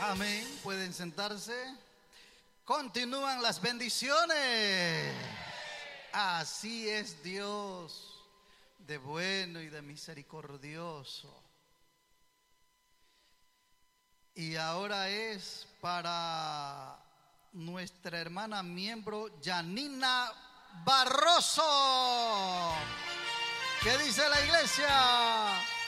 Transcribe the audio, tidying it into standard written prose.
Amén. Pueden sentarse. Continúan las bendiciones. Así es Dios, de bueno y de misericordioso. Y ahora es para nuestra hermana miembro Yanina Barroso. ¿Qué dice la iglesia?